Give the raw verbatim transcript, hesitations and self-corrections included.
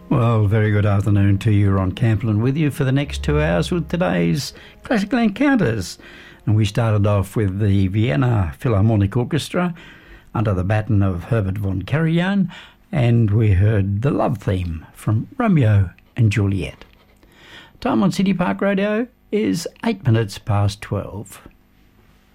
Well, very good afternoon to you. Ron Camplin with you for the next two hours with today's Classical Encounters. And we started off with the Vienna Philharmonic Orchestra under the baton of Herbert von Karajan, and we heard the love theme from Romeo and Juliet. Time on City Park Radio is eight minutes past twelve.